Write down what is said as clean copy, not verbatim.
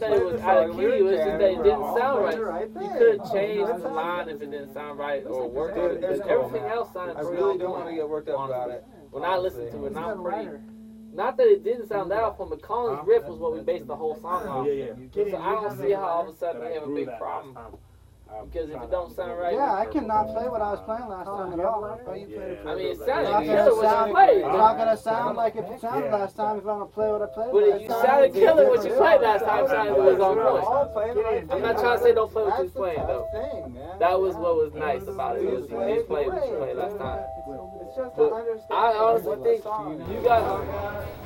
that it was out of key. It was just that it didn't sound right. You could have changed the line if it didn't sound right or worked it. Because everything else sounded pretty. I really don't want to get worked up about it. When I listened to it, not that it didn't sound that awful, but Collins' riff was what we based the whole song off. So I don't see how all of a sudden we have a big problem. Because if it don't sound right... Yeah, I cannot play what I was playing last time at all. I mean, it sounded killer when you played. It's not going to sound like it sounded last time if I'm going to play what I played. But if you sounded killer when you played last time, sounded it was on point. I'm not trying to say don't play what you was playing, though. That was what was nice about it. Was you did play what you played last time. But I honestly think you got...